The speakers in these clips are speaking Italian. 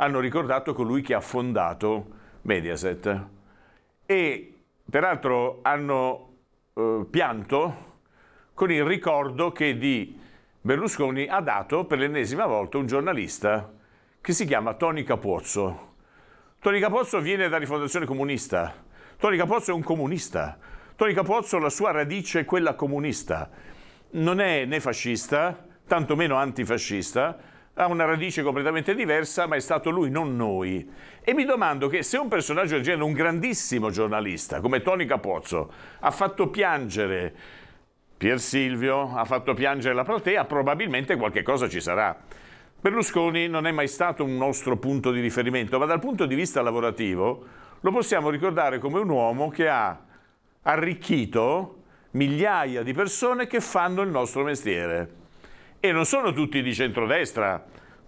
hanno ricordato colui che ha fondato Mediaset e peraltro hanno pianto con il ricordo che di Berlusconi ha dato per l'ennesima volta un giornalista che si chiama Tony Capozzo. Tony Capozzo viene da Rifondazione Comunista. Tony Capozzo è un comunista. Tony Capozzo, la sua radice è quella comunista. Non è né fascista, tantomeno antifascista, ha una radice completamente diversa, ma è stato lui, non noi. E mi domando che se un personaggio del genere, un grandissimo giornalista come Tony Capozzo, ha fatto piangere Pier Silvio, ha fatto piangere la platea, probabilmente qualche cosa ci sarà. Berlusconi non è mai stato un nostro punto di riferimento, ma dal punto di vista lavorativo lo possiamo ricordare come un uomo che ha arricchito migliaia di persone che fanno il nostro mestiere. E non sono tutti di centrodestra,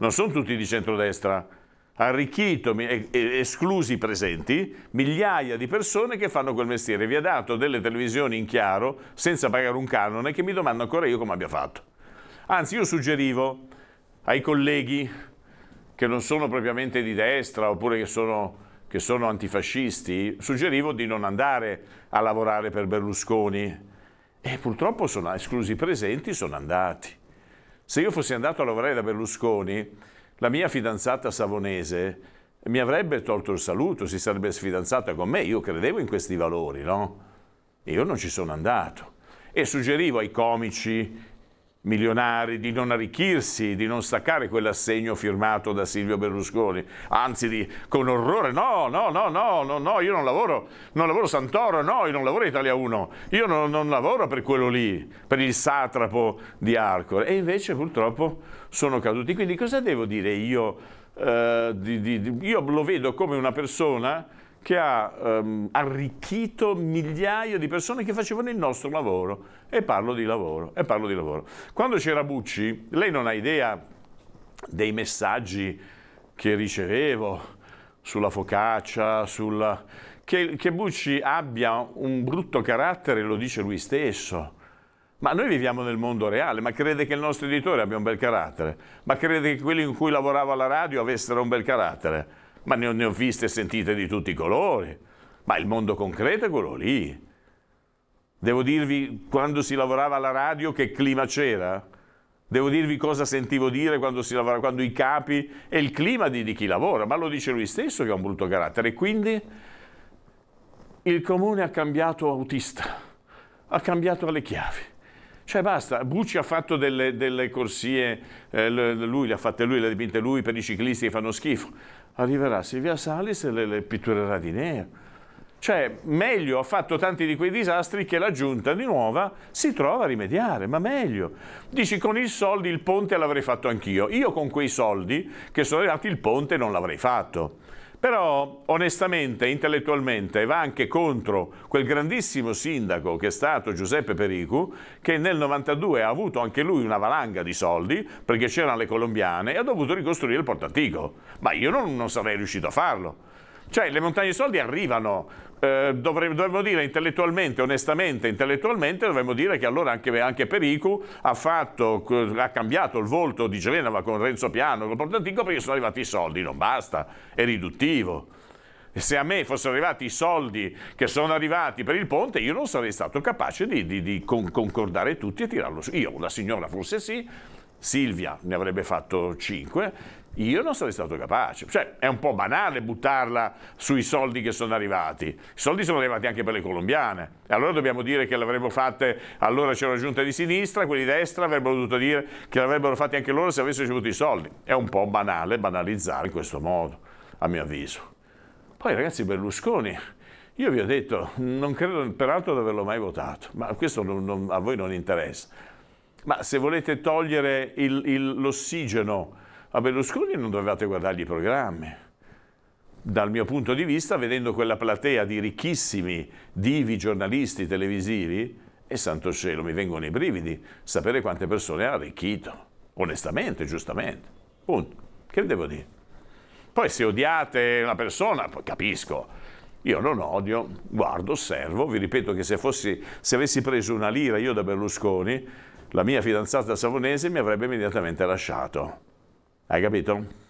ha arricchito, esclusi i presenti, migliaia di persone che fanno quel mestiere. Vi ha dato delle televisioni in chiaro, senza pagare un canone, che mi domando ancora io come abbia fatto. Anzi, io suggerivo ai colleghi che non sono propriamente di destra oppure che sono antifascisti, suggerivo di non andare a lavorare per Berlusconi. E purtroppo sono esclusi i presenti, sono andati. Se io fossi andato a lavorare da Berlusconi, la mia fidanzata savonese mi avrebbe tolto il saluto, si sarebbe sfidanzata con me. Io credevo in questi valori, no? Io non ci sono andato. E suggerivo ai comici milionari di non arricchirsi, di non staccare quell'assegno firmato da Silvio Berlusconi, anzi con orrore, no, io non lavoro Santoro, no, io non lavoro Italia 1, io non lavoro per quello lì, per il satrapo di Arcore, e invece purtroppo sono caduti. Quindi cosa devo dire io? Io lo vedo come una persona che ha arricchito migliaia di persone che facevano il nostro lavoro. E parlo di lavoro. Quando c'era Bucci, lei non ha idea dei messaggi che ricevevo sulla focaccia, che Bucci abbia un brutto carattere, lo dice lui stesso. Ma noi viviamo nel mondo reale, ma crede che il nostro editore abbia un bel carattere? Ma crede che quelli in cui lavorava alla radio avessero un bel carattere? Ma ne ho viste e sentite di tutti i colori. Ma il mondo concreto è quello lì. Devo dirvi quando si lavorava alla radio che clima c'era? Devo dirvi cosa sentivo dire quando si lavorava, quando i capi e il clima di chi lavora, ma lo dice lui stesso che ha un brutto carattere. E quindi il comune ha cambiato autista, ha cambiato alle chiavi. Cioè basta, Bucci ha fatto delle corsie, lui le ha fatte lui, le ha dipinte lui per i ciclisti che fanno schifo. Arriverà Silvia Salis e le pitturerà di nero. Cioè, meglio, ha fatto tanti di quei disastri che la giunta di nuova si trova a rimediare, ma meglio. Dici, con i soldi il ponte l'avrei fatto anch'io. Io con quei soldi che sono arrivati il ponte non l'avrei fatto. Però, onestamente, intellettualmente, va anche contro quel grandissimo sindaco che è stato Giuseppe Pericu, che nel 92 ha avuto anche lui una valanga di soldi, perché c'erano le colombiane, e ha dovuto ricostruire il Porto Antico. Ma io non sarei riuscito a farlo. Cioè, le montagne di soldi arrivano. Dovremmo dire intellettualmente, onestamente, dovremmo dire che allora anche Pericu ha cambiato il volto di Genova con Renzo Piano, col Porto Antico, perché sono arrivati i soldi, non basta, è riduttivo. E se a me fossero arrivati i soldi che sono arrivati per il ponte, io non sarei stato capace di concordare tutti e tirarlo su. Io, la signora forse sì, Silvia ne avrebbe fatto 5, io non sarei stato capace. Cioè, è un po' banale buttarla sui soldi che sono arrivati. I soldi sono arrivati anche per le colombiane. E allora dobbiamo dire che l'avremmo fatte, allora c'era una giunta di sinistra, quelli di destra avrebbero dovuto dire che l'avrebbero fatti anche loro se avessero ricevuto i soldi. È un po' banale banalizzare in questo modo, a mio avviso. Poi ragazzi, Berlusconi, io vi ho detto, non credo peraltro di averlo mai votato, ma questo a voi non interessa. Ma se volete togliere l'ossigeno a Berlusconi non dovevate guardargli i programmi. Dal mio punto di vista, vedendo quella platea di ricchissimi divi giornalisti televisivi, e santo cielo, mi vengono i brividi, sapere quante persone ha arricchito. Onestamente, giustamente. Punto. Che devo dire? Poi se odiate una persona, poi capisco. Io non odio, guardo, osservo, vi ripeto che se avessi preso una lira io da Berlusconi, la mia fidanzata savonese mi avrebbe immediatamente lasciato. Hai capito?